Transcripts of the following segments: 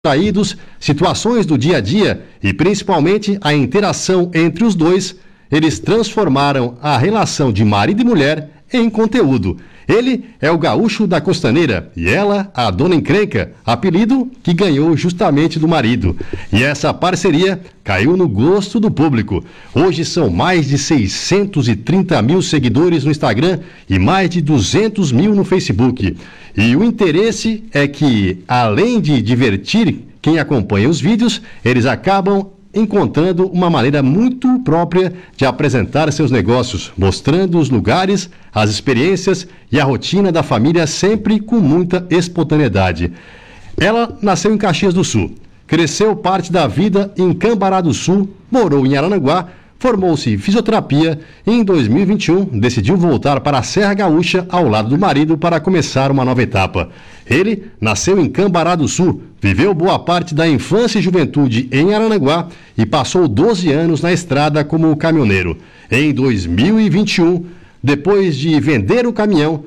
traídos, situações do dia a dia e principalmente a interação entre os dois, eles transformaram a relação de marido e mulher em conteúdo. Ele é o gaúcho da Costaneira e ela, a Dona Encrenca, apelido que ganhou justamente do marido. E essa parceria caiu no gosto do público. Hoje são mais de 630 mil seguidores no Instagram e mais de 200 mil no Facebook. E o interesse é que, além de divertir quem acompanha os vídeos, eles acabam encontrando uma maneira muito própria de apresentar seus negócios, mostrando os lugares, as experiências e a rotina da família sempre com muita espontaneidade. Ela nasceu em Caxias do Sul, cresceu parte da vida em Cambará do Sul, morou em Araranguá, formou-se em fisioterapia e em 2021 decidiu voltar para a Serra Gaúcha ao lado do marido para começar uma nova etapa. Ele nasceu em Cambará do Sul, viveu boa parte da infância e juventude em Araranguá e passou 12 anos na estrada como caminhoneiro. Em 2021, depois de vender o caminhão,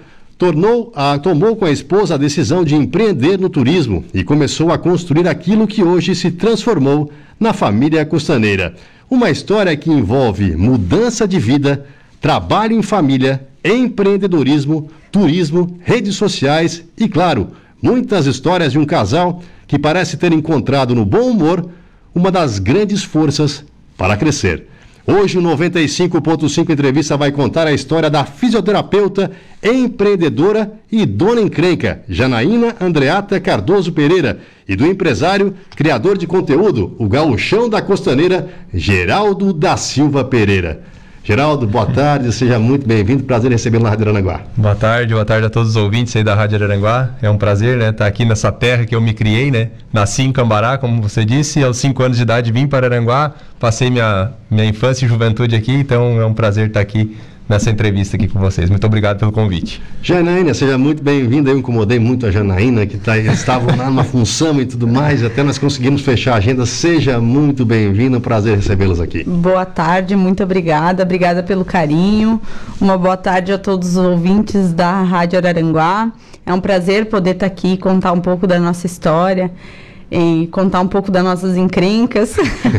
tomou com a esposa a decisão de empreender no turismo e começou a construir aquilo que hoje se transformou na família costaneira. Uma história que envolve mudança de vida, trabalho em família, empreendedorismo, turismo, redes sociais e, claro, muitas histórias de um casal que parece ter encontrado no bom humor uma das grandes forças para crescer. Hoje o 95.5 Entrevista vai contar a história da fisioterapeuta, empreendedora e dona encrenca, Janaína Andreata Cardoso Pereira, e do empresário, criador de conteúdo, o gaúchão da Costaneira, Geraldo da Silva Pereira. Geraldo, boa tarde, seja muito bem-vindo, prazer em recebê-lo na Rádio Araranguá. Boa tarde a todos os ouvintes aí da Rádio Araranguá. É um prazer, né, estar aqui nessa terra que eu me criei, né? Nasci em Cambará, como você disse, e aos 5 anos de idade vim para Araranguá, passei minha infância e juventude aqui, então é um prazer estar aqui nessa entrevista aqui com vocês. Muito obrigado pelo convite. Janaína, seja muito bem-vinda. Eu incomodei muito a Janaína, que estavam lá numa função e tudo mais, até nós conseguimos fechar a agenda. Seja muito bem-vinda, um prazer recebê-los aqui. Boa tarde, muito obrigada pelo carinho. Uma boa tarde a todos os ouvintes da Rádio Araranguá. É um prazer poder estar aqui e contar um pouco da nossa história e contar um pouco das nossas encrencas.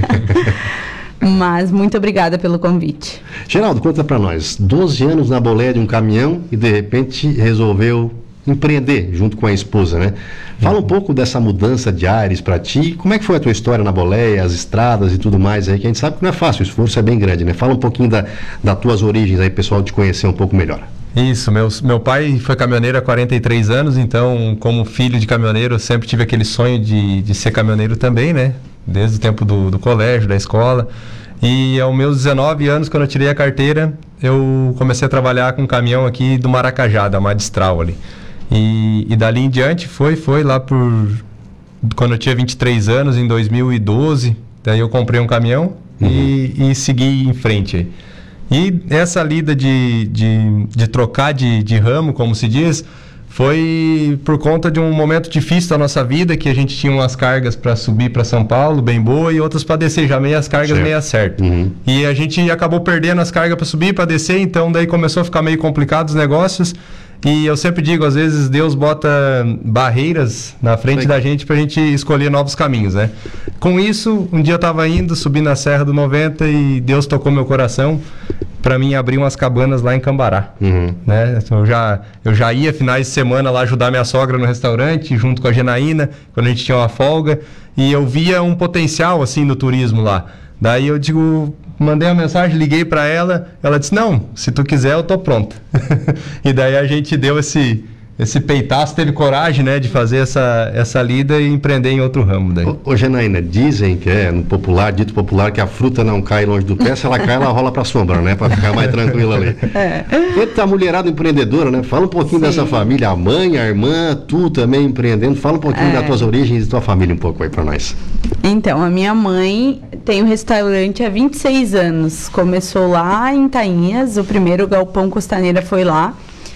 Mas muito obrigada pelo convite. Geraldo, conta pra nós, 12 anos na boleia de um caminhão e de repente resolveu empreender junto com a esposa, né? Fala um pouco dessa mudança de ares pra ti, como é que foi a tua história na boleia, as estradas e tudo mais aí, que a gente sabe que não é fácil, o esforço é bem grande, né? Fala um pouquinho das tuas origens aí, pessoal, te conhecer um pouco melhor. Isso, meu pai foi caminhoneiro há 43 anos, então como filho de caminhoneiro eu sempre tive aquele sonho de ser caminhoneiro também, né? Desde o tempo do colégio, da escola. E aos meus 19 anos, quando eu tirei a carteira, eu comecei a trabalhar com um caminhão aqui do Maracajá, da Madistral ali. E dali em diante foi lá quando eu tinha 23 anos, em 2012, daí eu comprei um caminhão e segui em frente aí. E essa lida de trocar de ramo, como se diz, foi por conta de um momento difícil da nossa vida, que a gente tinha umas cargas para subir para São Paulo, bem boa, e outras para descer, já as cargas meio certo. E a gente acabou perdendo as cargas para subir, para descer, então daí começou a ficar meio complicado os negócios. E eu sempre digo, às vezes Deus bota barreiras na frente da gente pra gente escolher novos caminhos, né? Com isso, um dia eu tava subindo a Serra do 90 e Deus tocou meu coração para mim abrir umas cabanas lá em Cambará, né? Eu já ia finais de semana lá ajudar minha sogra no restaurante, junto com a Janaína, quando a gente tinha uma folga, e eu via um potencial assim no turismo lá. Daí eu mandei uma mensagem, liguei para ela, ela disse, não, se tu quiser eu tô pronta. E daí a gente deu esse peitaço, teve coragem, né, de fazer essa lida e empreender em outro ramo daí. Ô Janaína, dizem que dito popular, que a fruta não cai longe do pé, se ela cai, ela rola pra sombra, né, pra ficar mais tranquila ali. Eita, mulherada empreendedora, né, fala um pouquinho dessa família, a mãe, a irmã, tu também empreendendo, fala um pouquinho das tuas origens e tua família um pouco aí pra nós. Então, a minha mãe tem um restaurante há 26 anos, começou lá em Tainhas, o primeiro galpão Costaneira foi lá.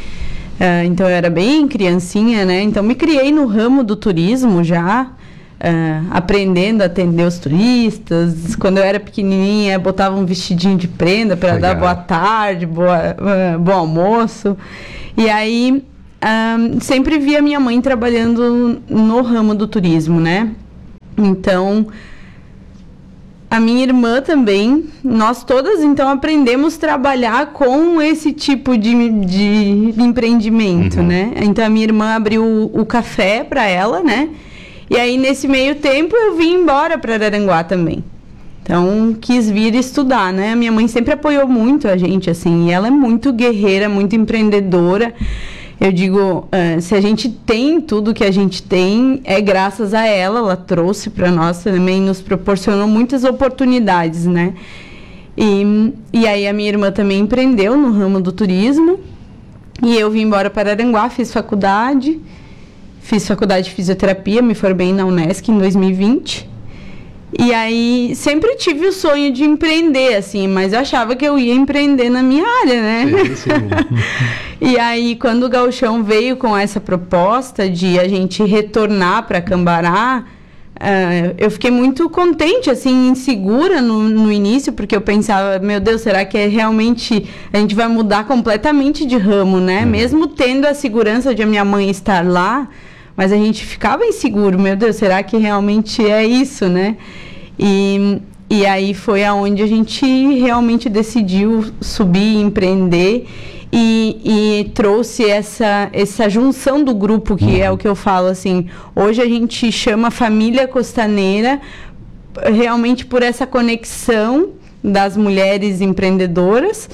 Então eu era bem criancinha, né? Então me criei no ramo do turismo já, aprendendo a atender os turistas. Quando eu era pequenininha, botava um vestidinho de prenda para dar boa tarde, bom almoço. E aí sempre via minha mãe trabalhando no ramo do turismo, né? Então, a minha irmã também, nós todas, então, aprendemos a trabalhar com esse tipo de empreendimento, né? Então, a minha irmã abriu o café para ela, né? E aí, nesse meio tempo, eu vim embora para Araranguá também. Então, quis vir estudar, né? A minha mãe sempre apoiou muito a gente, assim, e ela é muito guerreira, muito empreendedora. Eu digo, se a gente tem tudo que a gente tem, é graças a ela trouxe para nós também, nos proporcionou muitas oportunidades, né? E aí a minha irmã também empreendeu no ramo do turismo, e eu vim embora para Araranguá, fiz faculdade de fisioterapia, me formei na Unesc em 2020. E aí, sempre tive o sonho de empreender, assim, mas eu achava que eu ia empreender na minha área, né? Sim. E aí, quando o Gauchão veio com essa proposta de a gente retornar para Cambará, eu fiquei muito contente, assim, insegura no início, porque eu pensava, meu Deus, será que realmente a gente vai mudar completamente de ramo, né? Mesmo tendo a segurança de a minha mãe estar lá, mas a gente ficava inseguro, meu Deus, será que realmente é isso, né? E aí foi aonde a gente realmente decidiu subir, empreender e trouxe essa junção do grupo, que é o que eu falo, assim, hoje a gente chama Família Costaneira realmente por essa conexão das mulheres empreendedoras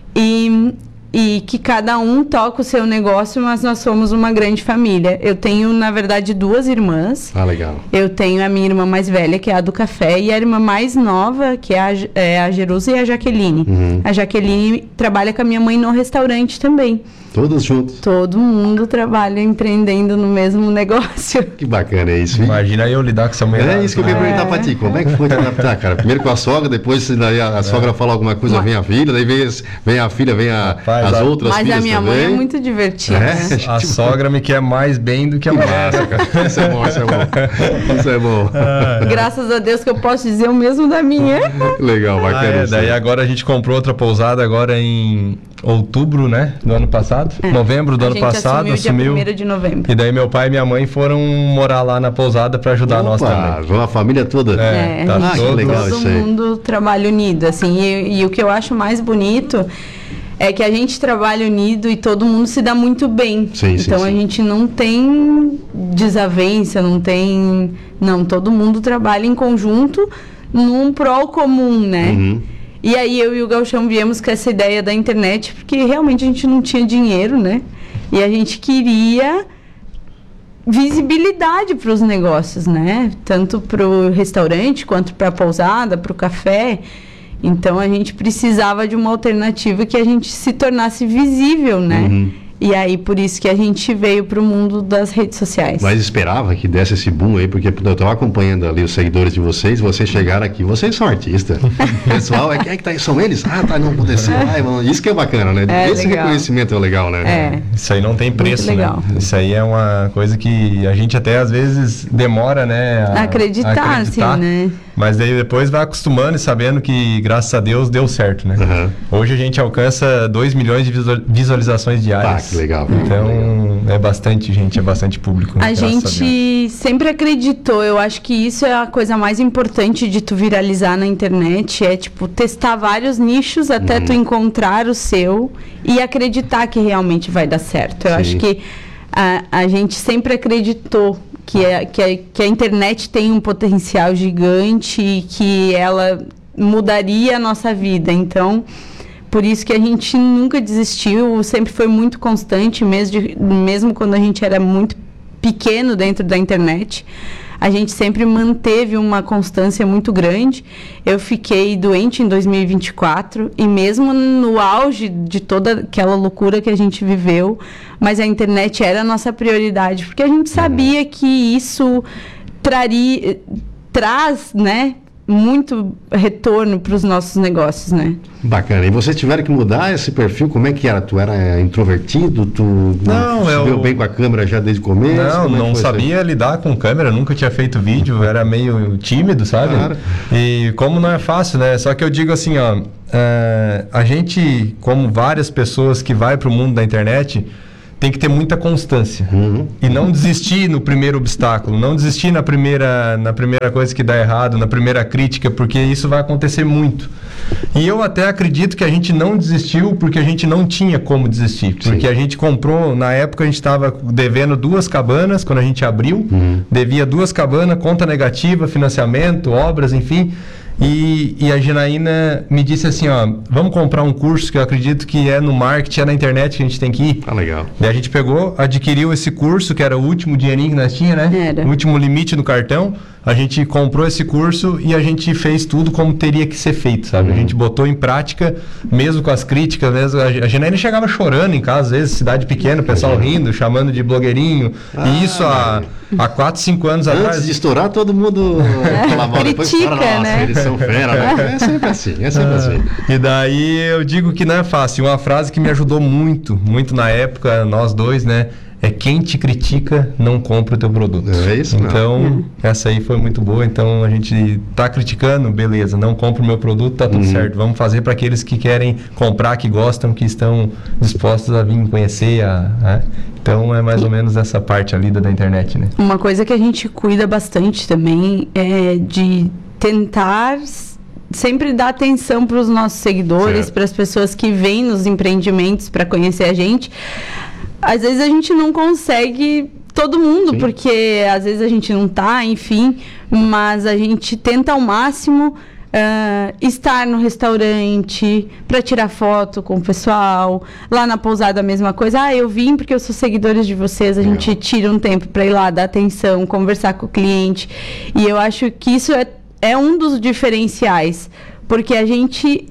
e que cada um toca o seu negócio, mas nós somos uma grande família. Eu tenho, na verdade, 2 irmãs. Ah, legal. Eu tenho a minha irmã mais velha, que é a do café, e a irmã mais nova, que é a Jerusa e a Jaqueline. A Jaqueline trabalha com a minha mãe no restaurante também. Todos juntos. Todo mundo trabalha empreendendo no mesmo negócio. Que bacana é isso, hein? Imagina eu lidar com essa mulher. É isso que eu queria perguntar pra ti. Como é que foi te adaptar, cara? Primeiro com a sogra, depois daí a sogra fala alguma coisa, vem a filha, daí vem a filha, as outras mas filhas a minha também. mãe é muito divertida. A sogra me quer mais bem do que a mulher. Isso é bom. Isso é bom. Graças a Deus que eu posso dizer o mesmo da minha. Legal, bacana. Daí agora a gente comprou outra pousada agora em outubro, né? Do ano passado. Novembro do ano passado. Assumiu dia 1º de novembro. E daí meu pai e minha mãe foram morar lá na pousada para ajudar nós também. A família toda. Tá que legal todo isso aí. mundo trabalha unido, assim. E o que eu acho mais bonito é que a gente trabalha unido e todo mundo se dá muito bem. Então a gente não tem desavença, não, todo mundo trabalha em conjunto num prol comum, né? E aí eu e o Gauchão viemos com essa ideia da internet, porque realmente a gente não tinha dinheiro, né? E a gente queria visibilidade para os negócios, né? Tanto para o restaurante, quanto para a pousada, para o café. Então a gente precisava de uma alternativa que a gente se tornasse visível, né? E aí, por isso que a gente veio para o mundo das redes sociais. Mas esperava que desse esse boom aí, porque eu estava acompanhando ali os seguidores de vocês chegaram aqui, vocês são artistas. O pessoal, quem é que tá aí? São eles? não aconteceu. Isso que é bacana, né? Esse legal. Reconhecimento é legal, né? Isso aí não tem preço, legal. Né? Isso aí é uma coisa que a gente até às vezes demora, né? A acreditar, assim, né? Mas daí depois vai acostumando e sabendo que, graças a Deus, deu certo, né? Hoje a gente alcança 2 milhões de visualizações diárias. Que legal. Então, é bastante gente, é bastante público. A gente sempre acreditou, eu acho que isso é a coisa mais importante de tu viralizar na internet, é tipo, testar vários nichos até tu encontrar o seu e acreditar que realmente vai dar certo. Eu acho que a gente sempre acreditou que a internet tem um potencial gigante e que ela mudaria a nossa vida. Então, por isso que a gente nunca desistiu, sempre foi muito constante, mesmo quando a gente era muito pequeno dentro da internet. A gente sempre manteve uma constância muito grande. Eu fiquei doente em 2024 e mesmo no auge de toda aquela loucura que a gente viveu, mas a internet era a nossa prioridade, porque a gente sabia que isso traz, né, muito retorno para os nossos negócios, né? Bacana. E vocês tiveram que mudar esse perfil? Como é que era? Tu era introvertido? Tu veio bem com a câmera já desde o começo? Não sabia lidar com câmera, nunca tinha feito vídeo, era meio tímido, sabe? Claro. E como não é fácil, né? Só que eu digo assim, a gente, como várias pessoas que vai para o mundo da internet, tem que ter muita constância. E não desistir no primeiro obstáculo, não desistir na primeira coisa que dá errado, na primeira crítica, porque isso vai acontecer muito. E eu até acredito que a gente não desistiu porque a gente não tinha como desistir. Porque a gente comprou, na época a gente estava devendo 2 cabanas, quando a gente abriu, devia 2 cabanas, conta negativa, financiamento, obras, enfim. E a Janaína me disse assim, ó, vamos comprar um curso que eu acredito que é no marketing, é na internet que a gente tem que ir. Ah, legal. Daí a gente pegou, adquiriu esse curso, que era o último dinheirinho que nós tinha, né? Era. O último limite no cartão. A gente comprou esse curso e a gente fez tudo como teria que ser feito, sabe? A gente botou em prática, mesmo com as críticas, mesmo. A Janaína chegava chorando em casa, às vezes, cidade pequena, o pessoal rindo, chamando de blogueirinho. E isso há 4, 5 anos atrás. Antes de estourar, todo mundo falava, depois critica, nossa, né? eles são fera, né? É sempre assim, é sempre assim. E daí eu digo que não é fácil. Uma frase que me ajudou muito, muito na época, nós dois, né? É quem te critica não compra o teu produto. É isso, não. Então, essa aí foi muito boa. Então, a gente tá criticando, beleza, não compra o meu produto, tá tudo certo. Vamos fazer para aqueles que querem comprar, que gostam, que estão dispostos a vir conhecer. Então, é mais ou menos essa parte ali da internet, né? Uma coisa que a gente cuida bastante também é de tentar sempre dar atenção para os nossos seguidores, para as pessoas que vêm nos empreendimentos para conhecer a gente. Às vezes a gente não consegue todo mundo, porque às vezes a gente não tá, enfim, mas a gente tenta ao máximo estar no restaurante para tirar foto com o pessoal. Lá na pousada a mesma coisa. Eu vim porque eu sou seguidores de vocês. A gente tira um tempo para ir lá, dar atenção, conversar com o cliente. E eu acho que isso é um dos diferenciais, porque a gente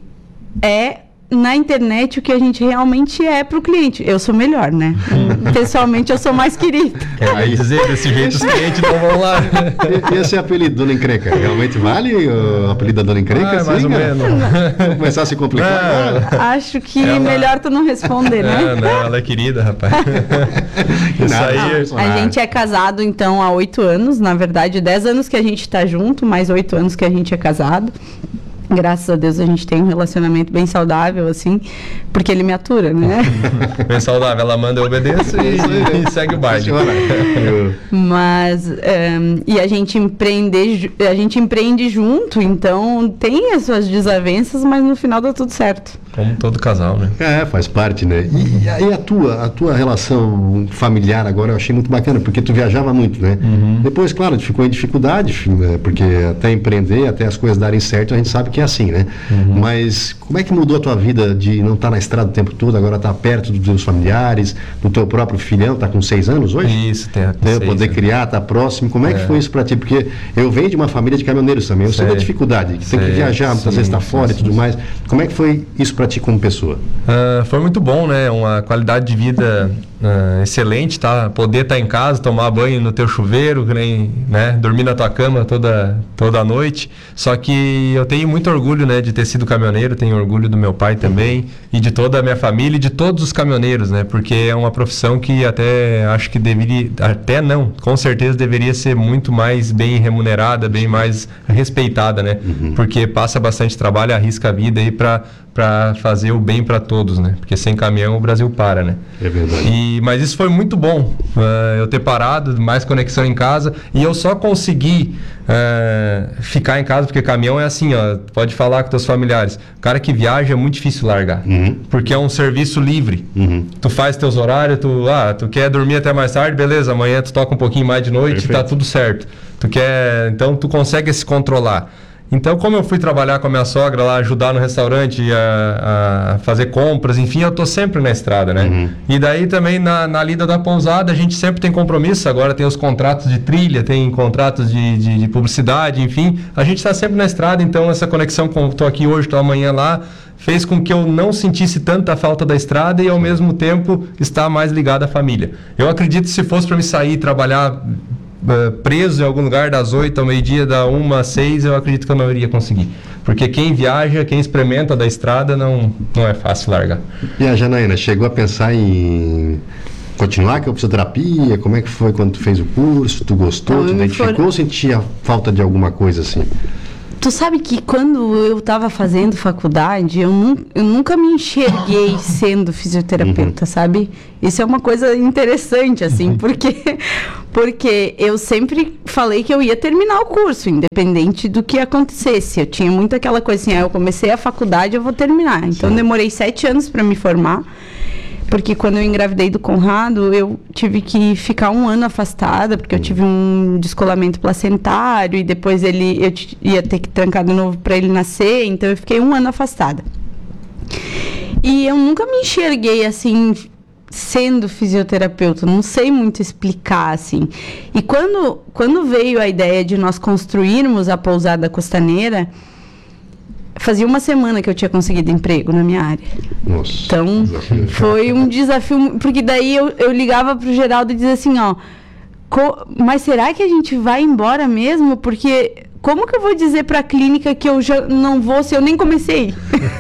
na internet o que a gente realmente é pro cliente. Eu sou melhor, né? Pessoalmente eu sou mais querida. Aí dizer, desse jeito os clientes não vão lá. E esse apelido Dona Encrenca, realmente vale o apelido da Dona Encrenca? Mais ou menos. Vamos começar a se complicar. Acho que melhor tu não responder, né? Não, ela é querida, rapaz. Isso aí... A gente é casado, então, há 8 anos. Na verdade, 10 anos que a gente tá junto, mais 8 anos que a gente é casado. Graças a Deus a gente tem um relacionamento bem saudável, assim, porque ele me atura, né? Bem saudável, ela manda, eu obedeço e segue o baile. Mas, e a gente empreende junto, então tem as suas desavenças, mas no final dá tudo certo. Como todo casal, né? Faz parte, né? E aí a tua relação familiar agora eu achei muito bacana, porque tu viajava muito, né? Depois, claro, tu ficou em dificuldade, porque até empreender, até as coisas darem certo, a gente sabe que é assim, né? Mas como é que mudou a tua vida de não estar na estrada o tempo todo, agora estar perto dos teus familiares, do teu próprio filhão, tá com 6 anos hoje? Isso, tem poder criar, tá próximo. Como é que foi isso pra ti? Porque eu venho de uma família de caminhoneiros também, eu sei da dificuldade, que tem que viajar, muitas vezes tá fora e tudo mais. Como é que foi isso pra ti como pessoa? Foi muito bom, né? Uma qualidade de vida excelente, tá? Poder estar em casa, tomar banho no teu chuveiro, né? Dormir na tua cama toda noite. Só que eu tenho muito orgulho, né, de ter sido caminhoneiro, tenho orgulho do meu pai também e de toda a minha família e de todos os caminhoneiros, né? Porque é uma profissão que até acho que com certeza deveria ser muito mais bem remunerada, bem mais respeitada, né? Porque passa bastante trabalho, arrisca a vida aí para fazer o bem para todos, né? Porque sem caminhão o Brasil para, né? É verdade. Mas isso foi muito bom, eu ter parado, mais conexão em casa, e eu só consegui ficar em casa, porque caminhão é assim, ó, pode falar com teus familiares, o cara que viaja é muito difícil largar, porque é um serviço livre, tu faz teus horários, tu quer dormir até mais tarde, beleza, amanhã tu toca um pouquinho mais de noite, tá tudo certo, então tu consegue se controlar. Então, como eu fui trabalhar com a minha sogra lá, ajudar no restaurante, a fazer compras, enfim, eu tô sempre na estrada, né? E daí também na lida da pousada a gente sempre tem compromisso, agora tem os contratos de trilha, tem contratos de publicidade, enfim, a gente está sempre na estrada, então essa conexão com tô aqui hoje, tô amanhã lá, fez com que eu não sentisse tanta falta da estrada e ao mesmo tempo estar mais ligado à família. Eu acredito que se fosse para me sair e trabalhar preso em algum lugar das 8 ao meio-dia, da 1 às 6, eu acredito que eu não iria conseguir. Porque quem viaja, quem experimenta da estrada, não é fácil largar. E a Janaína, chegou a pensar em continuar com a fisioterapia? Como é que foi quando tu fez o curso? Tu gostou? Tu identificou ou sentia falta de alguma coisa assim? Tu sabe que quando eu estava fazendo faculdade, eu nunca me enxerguei sendo fisioterapeuta, sabe? Isso é uma coisa interessante, assim, porque eu sempre falei que eu ia terminar o curso, independente do que acontecesse. Eu tinha muito aquela coisa assim, eu comecei a faculdade, eu vou terminar. Então, demorei 7 anos para me formar. Porque quando eu engravidei do Conrado, eu tive que ficar 1 ano afastada, porque eu tive um descolamento placentário e depois eu ia ter que trancar de novo para ele nascer, então eu fiquei 1 ano afastada. E eu nunca me enxerguei assim, sendo fisioterapeuta, não sei muito explicar assim. E quando veio a ideia de nós construirmos a Pousada Costaneira, fazia 1 semana que eu tinha conseguido emprego na minha área. Nossa, então, foi um desafio, porque daí eu ligava pro Geraldo e dizia assim, mas será que a gente vai embora mesmo? Porque como que eu vou dizer pra clínica que eu já não vou se eu nem comecei?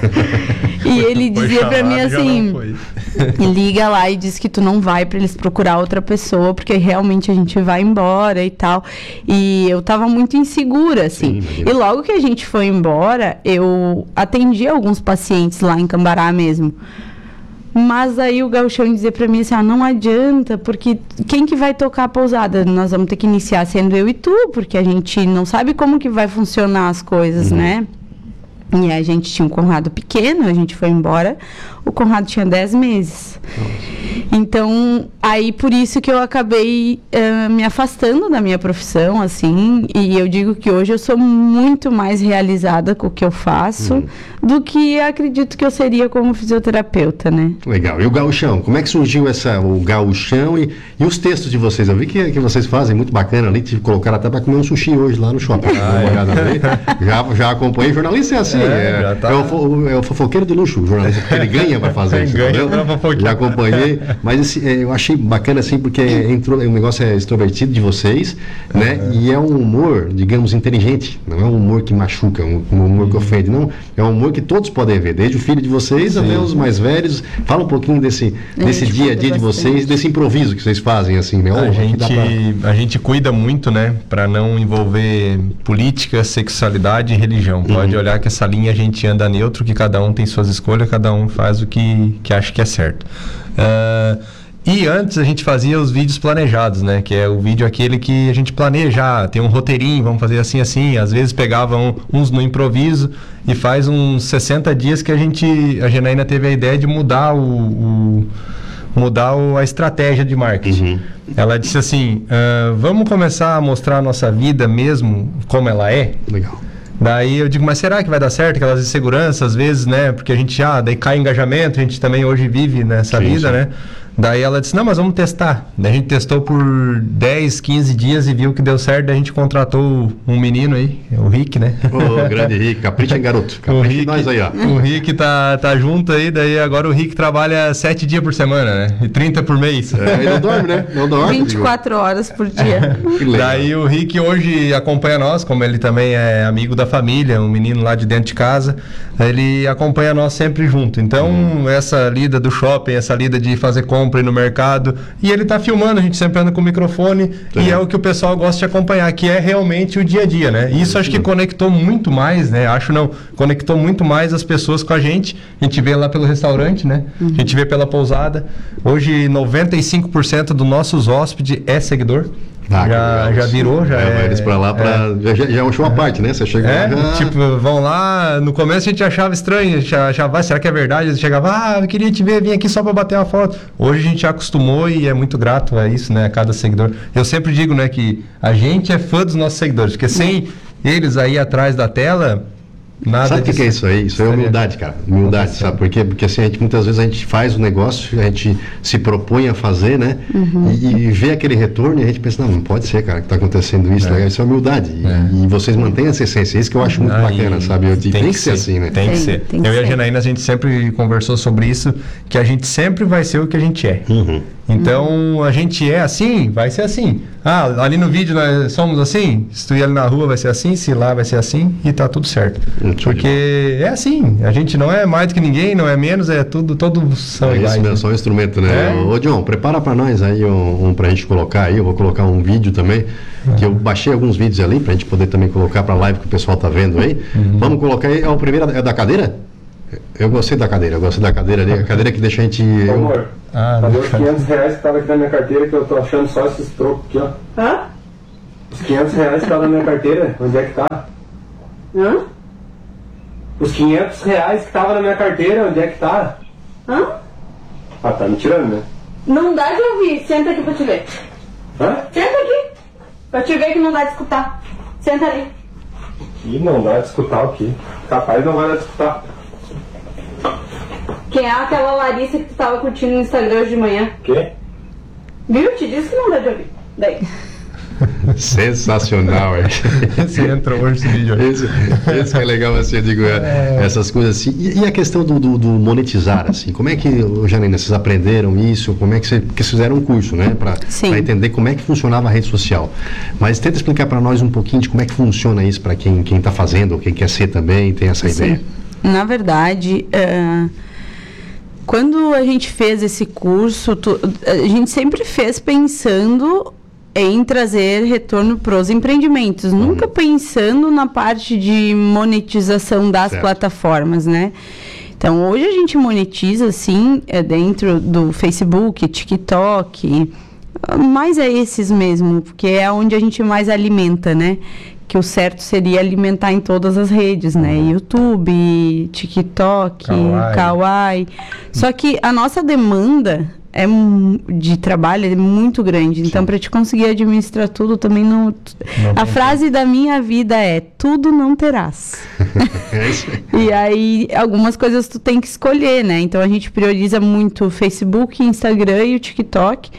E ele dizia pra mim assim, liga lá e diz que tu não vai pra eles procurar outra pessoa, porque realmente a gente vai embora e tal. E eu tava muito insegura, assim. Sim, e logo que a gente foi embora, eu atendi alguns pacientes lá em Cambará mesmo. Mas aí o Gauchão dizia pra mim assim, não adianta, porque quem que vai tocar a pousada? Nós vamos ter que iniciar sendo eu e tu, porque a gente não sabe como que vai funcionar as coisas, né? E a gente tinha um Conrado pequeno, a gente foi embora, o Conrado tinha 10 meses. Então, aí por isso que eu acabei me afastando da minha profissão, assim, e eu digo que hoje eu sou muito mais realizada com o que eu faço do que acredito que eu seria como fisioterapeuta, né? Legal. E o Gauchão, como é que surgiu o Gauchão e os textos de vocês? Eu vi que vocês fazem muito bacana ali, te colocaram até para comer um sushi hoje lá no shopping. Já acompanhei, jornalista é assim, é o fofoqueiro de luxo, o jornalista, porque ele ganha para fazer isso, entendeu? Já acompanhei, mas eu achei bacana assim, porque o negócio é extrovertido de vocês, né? E é um humor, digamos, inteligente, não é um humor que machuca, um humor que ofende, não, é um humor que todos podem ver, desde o filho de vocês até os mais velhos. Fala um pouquinho desse dia a dia de vocês, desse improviso que vocês fazem, assim, né? A gente cuida muito, né, para não envolver política, sexualidade e religião. Pode olhar que essa linha a gente anda neutro, que cada um tem suas escolhas, cada um faz o que acha que é certo. E antes a gente fazia os vídeos planejados, né? Que é o vídeo aquele que a gente planeja, tem um roteirinho, vamos fazer assim, assim. Às vezes pegavam uns no improviso e faz uns 60 dias que a Janaína teve a ideia de mudar a estratégia de marketing. Ela disse assim, vamos começar a mostrar a nossa vida mesmo como ela é? Legal. Daí eu digo, mas será que vai dar certo? Aquelas inseguranças, às vezes, né? Porque a gente, daí cai engajamento, a gente também hoje vive nessa vida, né? Daí ela disse, não, mas vamos testar. Daí a gente testou por 10, 15 dias e viu que deu certo. Daí a gente contratou um menino aí, o Rick, né? Ô, grande Rick, capricha em garoto. Capricha em nós aí, ó. O Rick tá junto aí, daí agora o Rick trabalha 7 dias por semana, né? E 30 por mês. E não dorme, né? Não dorme. 24 horas por dia. Daí o Rick hoje acompanha nós, como ele também é amigo da família, um menino lá de dentro de casa, ele acompanha nós sempre junto. Então, essa lida do shopping, essa lida de fazer compra no mercado, e ele tá filmando, a gente sempre anda com o microfone, e é o que o pessoal gosta de acompanhar, que é realmente o dia a dia, né? Isso acho que conectou muito mais, né? Conectou muito mais as pessoas com a gente vê lá pelo restaurante, né? A gente vê pela pousada. Hoje 95% dos nossos hóspedes é seguidor. Já virou, eles pra lá, já é um show à parte, né? Você chega lá, tipo, vão lá, no começo a gente achava estranho, achava, será que é verdade? Eles chegavam, eu queria te ver, vim aqui só pra bater uma foto. Hoje a gente já acostumou e é muito grato a isso, né? A cada seguidor. Eu sempre digo, né, que a gente é fã dos nossos seguidores, porque sem eles aí atrás da tela, nada. Sabe o que é isso aí? Isso é humildade, cara. Humildade, sabe por quê? Porque assim, muitas vezes a gente faz o negócio, a gente se propõe a fazer, né? E vê aquele retorno e a gente pensa, não pode ser, cara, que tá acontecendo isso. Né? Isso é humildade. E vocês mantêm essa essência. Isso que eu acho muito bacana, sabe? Tem que ser assim, né? Tem que ser. Eu e a Janaína, a gente sempre conversou sobre isso, que a gente sempre vai ser o que a gente é. Então, a gente é assim, vai ser assim. Ah, ali no vídeo nós somos assim, se tu ir ali na rua vai ser assim, se lá vai ser assim, e tá tudo certo. Porque é assim, a gente não é mais do que ninguém, não é menos, é tudo, todos são iguais. Isso mesmo, só um instrumento, né? Ô, John, prepara pra nós aí pra gente colocar aí, eu vou colocar um vídeo também, que eu baixei alguns vídeos ali pra gente poder também colocar pra live que o pessoal tá vendo aí. Vamos colocar aí, é o primeiro, é da cadeira? Eu gostei da cadeira ali, a cadeira que deixa a gente... Amor, cadê os 500 reais que tava aqui na minha carteira, que eu tô achando só esses trocos aqui, ó. Hã? Os 500 reais que tava na minha carteira, onde é que tá? Hã? Os 500 reais que tava na minha carteira, onde é que tá? Hã? Ah, tá me tirando, né? Não dá de ouvir, senta aqui pra te ver. Hã? Senta aqui, pra te ver que não dá de escutar. Senta ali. Ih, não dá de escutar o quê? Capaz não vai dar de escutar. Quem é aquela Larissa que tu tava curtindo no Instagram hoje de manhã? Quê? Viu? Te disse que não dá de ouvir. Daí. Sensacional, Esse entrou hoje esse vídeo. Esse que é legal, assim, eu digo, essas coisas assim. E a questão do monetizar, assim, como é que, Janaína, vocês aprenderam isso? Como é que vocês fizeram um curso, né? Para entender como é que funcionava a rede social. Mas tenta explicar para nós um pouquinho de como é que funciona isso para quem está fazendo, ou quem quer ser também, tem essa ideia. Na verdade, quando a gente fez esse curso, a gente sempre fez pensando em trazer retorno para os empreendimentos, nunca pensando na parte de monetização das plataformas, né? Então, hoje a gente monetiza, sim, dentro do Facebook, TikTok, mas é esses mesmo, porque é onde a gente mais alimenta, né? Que o certo seria alimentar em todas as redes, né? YouTube, TikTok, Kawaii. Só que a nossa demanda de trabalho é muito grande. Então, para te conseguir administrar tudo, também não... A frase da minha vida é: tudo não terás. E aí, algumas coisas tu tem que escolher, né? Então, a gente prioriza muito o Facebook, Instagram e o TikTok.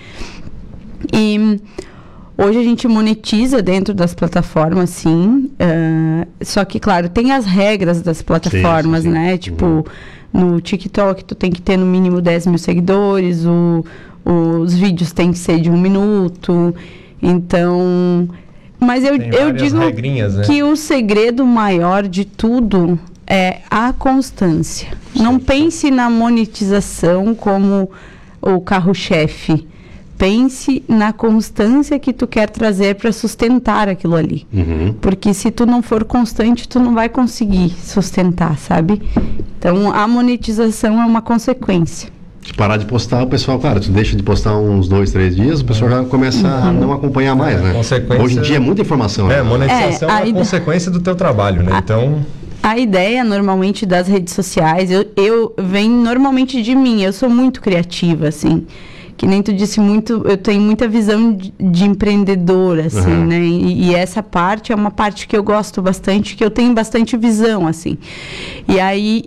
E... hoje a gente monetiza dentro das plataformas, sim. Só que, claro, tem as regras das plataformas, sim. Né? Tipo, no TikTok tu tem que ter no mínimo 10 mil seguidores, os vídeos têm que ser de 1 minuto. Então... Mas eu digo regrinhas, né? que o segredo maior de tudo é a constância. Não pense na monetização como o carro-chefe. Pense na constância que tu quer trazer para sustentar aquilo ali. Porque se tu não for constante, tu não vai conseguir sustentar, sabe? Então, a monetização é uma consequência. Se parar de postar, o pessoal, claro, tu deixa de postar uns 2, 3 dias, o pessoal já começa a não acompanhar mais, né? Hoje em dia é muita informação. Né? Monetização é a consequência do teu trabalho, né? Então... A ideia, normalmente, das redes sociais, eu vem normalmente de mim. Eu sou muito criativa, assim. Que nem tu disse, eu tenho muita visão de empreendedora, assim, né? E essa parte é uma parte que eu gosto bastante, que eu tenho bastante visão, assim. E aí,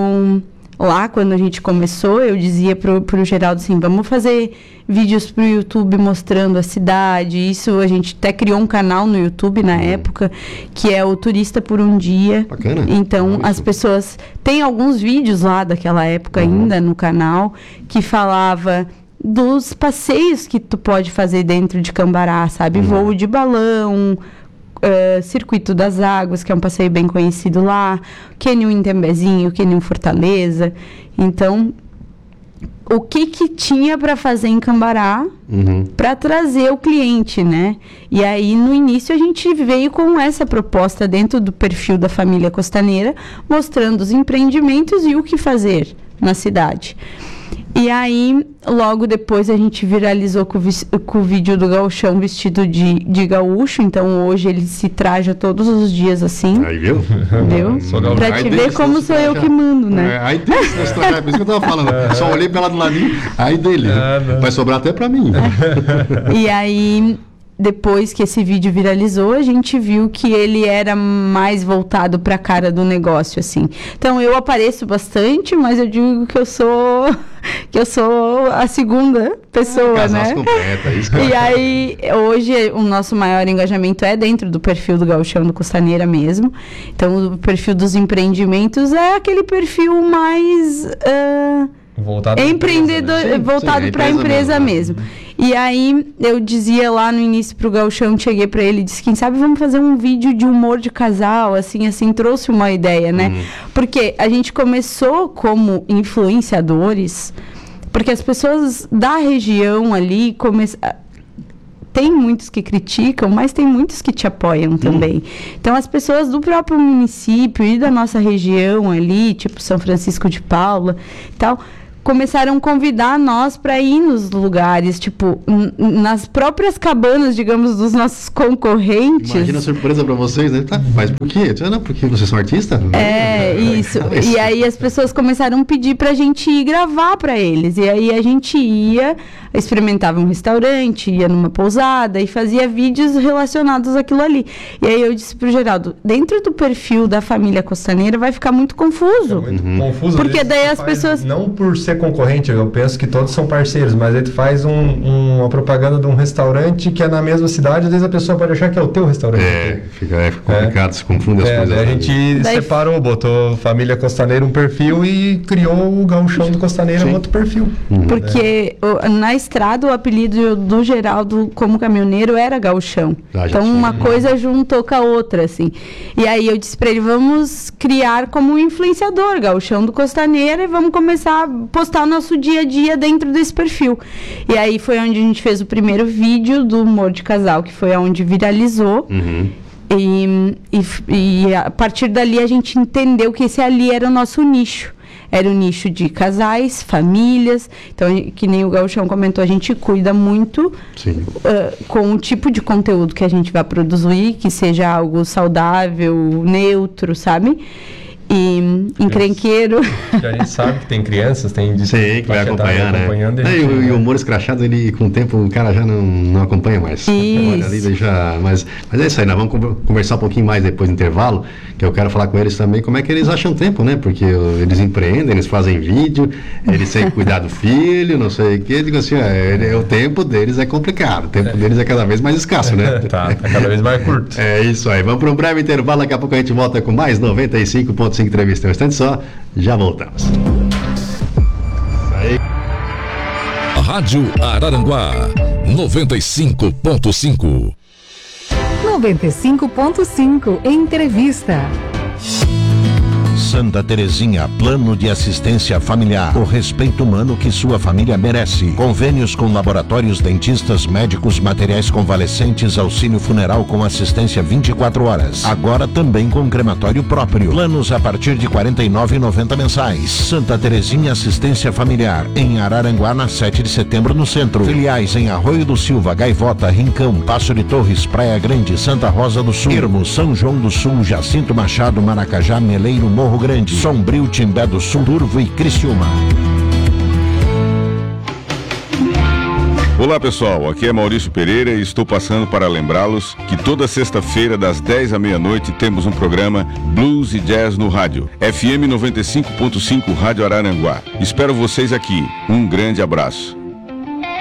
lá, quando a gente começou, eu dizia pro Geraldo, assim, vamos fazer vídeos pro YouTube mostrando a cidade. Isso, a gente até criou um canal no YouTube na época, que é o Turista por um Dia. Bacana. Então, as pessoas... Tem alguns vídeos lá daquela época ainda no canal, que falava... dos passeios que tu pode fazer dentro de Cambará, sabe? Voo de balão, Circuito das Águas, que é um passeio bem conhecido lá, Cânion em Tembezinho, Cânion Fortaleza. Então, o que tinha para fazer em Cambará para trazer o cliente, né? E aí, no início, a gente veio com essa proposta dentro do perfil da Família Costaneira, mostrando os empreendimentos e o que fazer na cidade. E aí, logo depois, a gente viralizou com o vídeo do gauchão vestido de gaúcho. Então, hoje ele se traja todos os dias assim. Aí, viu? Viu? Pra te ver como sou eu que mando, né? Aí tem isso, por isso que eu tava falando. Só olhei pra lá do ladinho, aí dele. Vai sobrar até pra mim. E aí... Depois que esse vídeo viralizou, a gente viu que ele era mais voltado para a cara do negócio, assim. Então, eu apareço bastante, mas eu digo que eu sou a segunda pessoa, né? Completa, isso, e aí, hoje, o nosso maior engajamento é dentro do perfil do Gauchão do Costaneira mesmo. Então, o perfil dos empreendimentos é aquele perfil mais... Voltado voltado para a empresa mesmo. E aí eu dizia lá no início pro Gauchão, cheguei para ele e disse, quem sabe vamos fazer um vídeo de humor de casal, assim, trouxe uma ideia, né? Porque a gente começou como influenciadores, porque as pessoas da região ali tem muitos que criticam, mas tem muitos que te apoiam também. Então, as pessoas do próprio município e da nossa região ali, tipo São Francisco de Paula e tal, começaram a convidar nós para ir nos lugares, tipo, nas próprias cabanas, digamos, dos nossos concorrentes. Imagina a surpresa para vocês, né? Tá, mas por quê? Não, porque vocês são artistas? Isso. E aí as pessoas começaram a pedir pra gente ir gravar para eles. E aí a gente ia, experimentava um restaurante, ia numa pousada e fazia vídeos relacionados àquilo ali. E aí eu disse pro Geraldo, dentro do perfil da família Costaneira vai ficar muito confuso. É muito confuso. Porque daí as pessoas... Não por ser concorrente, eu penso que todos são parceiros, mas aí tu faz uma propaganda de um restaurante que é na mesma cidade, às vezes a pessoa pode achar que é o teu restaurante. Fica complicado, se confunde as coisas. A gente separou, botou Família Costaneira um perfil e criou o Gauchão do Costaneira outro perfil. Porque na estrada o apelido do Geraldo como caminhoneiro era Gauchão. Então uma coisa juntou com a outra, assim. E aí eu disse pra ele, vamos criar como um influenciador, Gauchão do Costaneira, e vamos começar a postar o nosso dia a dia dentro desse perfil. E aí foi onde a gente fez o primeiro vídeo do humor de casal, que foi onde viralizou. E a partir dali a gente entendeu que esse ali era o nosso nicho. Era o nicho de casais, famílias. Então, que nem o Gauchão comentou, a gente cuida muito com o tipo de conteúdo que a gente vai produzir, que seja algo saudável, neutro, sabe? E encrenqueiro. A gente sabe que tem crianças, tem de que vai acompanhar, né? E o humor escrachado, ele com o tempo o cara já não acompanha mais. Mas é isso aí, nós vamos conversar um pouquinho mais depois do intervalo, que eu quero falar com eles também como é que eles acham tempo, né? Porque eles empreendem, eles fazem vídeo, eles têm que cuidar do filho, não sei o que. Digo assim, o tempo deles é complicado, o tempo deles é cada vez mais escasso, né? Tá cada vez mais curto. É isso aí, vamos para um breve intervalo, daqui a pouco a gente volta com mais 95.5 entrevista. Um instante só, já voltamos. Rádio Araranguá 95.5. 95.5 Entrevista. Santa Terezinha, plano de assistência familiar. O respeito humano que sua família merece. Convênios com laboratórios, dentistas, médicos, materiais convalescentes, auxílio funeral com assistência 24 horas. Agora também com crematório próprio. Planos a partir de R$ 49,90 mensais. Santa Terezinha Assistência Familiar. Em Araranguá, na 7 de setembro, no centro. Filiais em Arroio do Silva, Gaivota, Rincão, Passo de Torres, Praia Grande, Santa Rosa do Sul, Ermo, São João do Sul, Jacinto Machado, Maracajá, Meleiro, Morro Grande, Sombrio, Timbé do Sul, Turvo e Criciúma. Olá pessoal, aqui é Maurício Pereira e estou passando para lembrá-los que toda sexta-feira das 10 à meia-noite temos um programa Blues e Jazz no rádio, FM 95.5 Rádio Araranguá. Espero vocês aqui. Um grande abraço.